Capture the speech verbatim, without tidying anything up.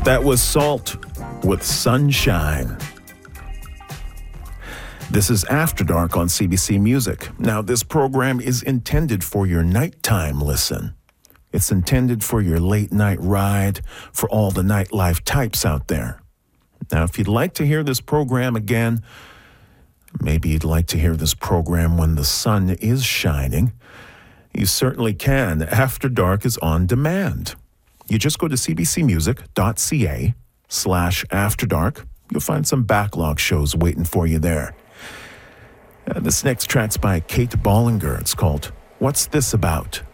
That was Salt with Sunshine. This is After Dark on C B C Music. Now, this program is intended for your nighttime listen. It's intended for your late night ride, for all the nightlife types out there. Now, if you'd like to hear this program again, maybe you'd like to hear this program when the sun is shining, you certainly can. After Dark is on demand. You just go to cbcmusic.ca slash After Dark. You'll find some backlog shows waiting for you there. Uh, this next track's by Kate Bollinger. It's called What's This About?